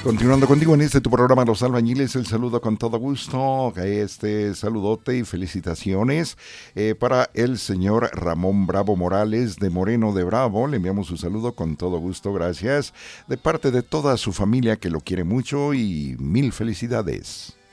Continuando contigo en tu programa Los Albañiles, el saludo con todo gusto, saludote y felicitaciones para el señor Ramón Bravo Morales de Moreno de Bravo. Le enviamos su saludo con todo gusto, gracias, de parte de toda su familia que lo quiere mucho y mil felicidades.